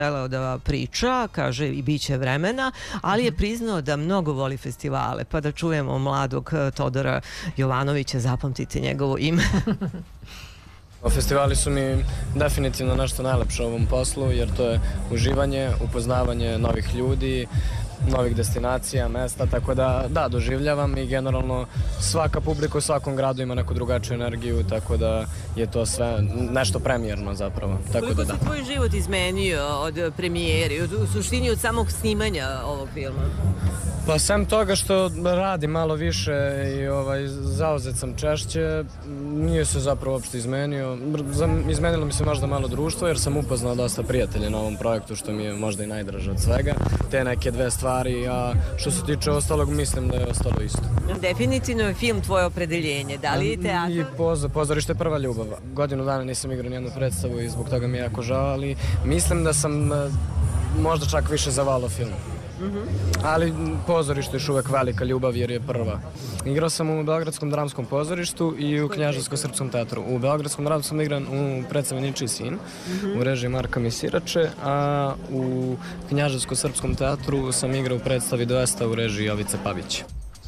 želeo da priča, kaže i bit će vremena, ali je priznao da mnogo voli festivale, pa da čujemo mladog Todora Jovanovića, zapamtite njegovo ime. Festivali su mi definitivno nešto najlepše u ovom poslu, jer to je uživanje, upoznavanje novih ljudi, novih destinacija, mesta, tako da doživljavam i generalno svaka publika u svakom gradu ima neku drugačiju energiju, tako da je to sve nešto premijerno zapravo. Koliko se tvoj život izmenio od premijeri, u suštini od samog snimanja ovog filma? Pa sem toga što radim malo više i zauzet sam češće, nije se zapravo uopšte izmenio. Izmenilo mi se možda malo društvo jer sam upoznao dosta prijatelja na ovom projektu, što mi je možda i najdraže od svega. Te neke dve stvari, a što se tiče ostalog mislim da je ostalo isto. Definitivno je film tvoje opredeljenje, da li je teatr? I pozorište prva ljubav. Godinu dana nisam igrao nijednu predstavu i zbog toga mi je jako žao, ali mislim da sam možda čak više zavalao film. Ali pozorište je još uvek velika ljubav jer je prva. Igrao sam u Beogradskom dramskom pozorištu i u Knjaževsko-srpskom teatru. U Beogradskom dramskom sam igran u predstavi Ničiji sin u režiji Marka Misirače, a u Knjaževsko-srpskom teatru sam igrao u predstavi 200 u režiji Jovice Pavića.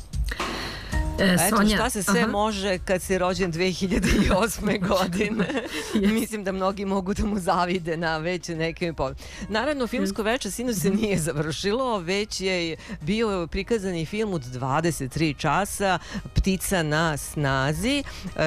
Eto, šta se sve može kad si rođen 2008. godine. Mislim da mnogi mogu da mu zavide na već neke... Naravno, filmsko veče sinoć se nije završilo, već je bio prikazani film od 23 časa, Ptica na snazi,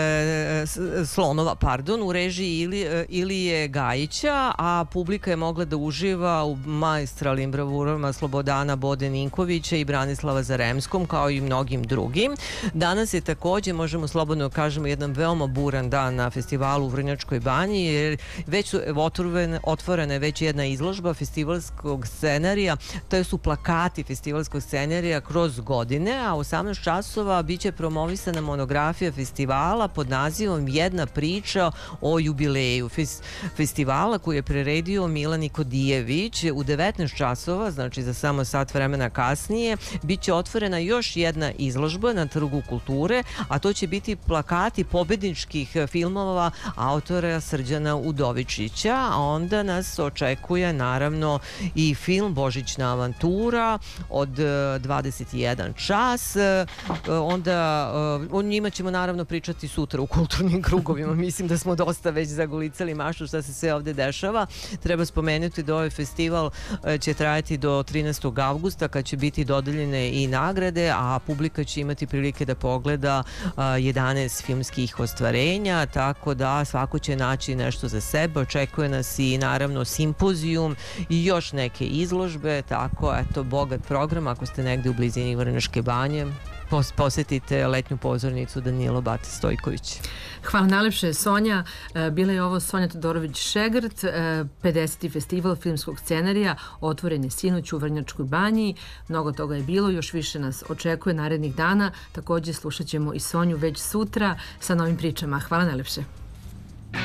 Slonova, pardon, u režiji Ilije Gajića, a publika je mogla da uživa u maestralnim bravurama Slobodana Bode Ninkovića i Branislava Zaremskom, kao i mnogim drugim. Danas je takođe, možemo slobodno kažemo, jedan veoma buran dan na festivalu u Vrnjačkoj banji, jer već su otvorene već jedna izložba festivalskog scenarija, to su plakati festivalskog scenarija kroz godine, a u 18 časova biće promovisana monografija festivala pod nazivom Jedna priča o jubileju festivala koju je priredio Milan Nikodijević. U 19 časova, znači za samo sat vremena kasnije, biće otvorena još jedna izložba na Trgu kulture, a to će biti plakati pobedničkih filmova autora Srđana Udovičića, a onda nas očekuje naravno i film Božićna avantura od 21 čas. Onda o njima ćemo naravno pričati sutra u kulturnim krugovima. Mislim da smo dosta već zagolicali maštu šta se sve ovde dešava. Treba spomenuti da ovaj festival će trajati do 13. avgusta kad će biti dodeljene i nagrade, a publika će imati prilike da pogleda 11 filmskih ostvarenja, tako da svako će naći nešto za sebe. Očekuje nas i naravno simpozijum i još neke izložbe, tako eto bogat program. Ako ste negde u blizini Vrnjačke banje, posetite letnju pozornicu Danilo Bate Stojković. Hvala najlepše, Sonja. Bila je ovo Sonja Todorović-Šegrt, 50. festival filmskog scenarija, otvoren je sinoć u Vrnjačkoj banji. Mnogo toga je bilo, još više nas očekuje narednih dana. Takođe slušat ćemo i Sonju već sutra sa novim pričama. Hvala najlepše.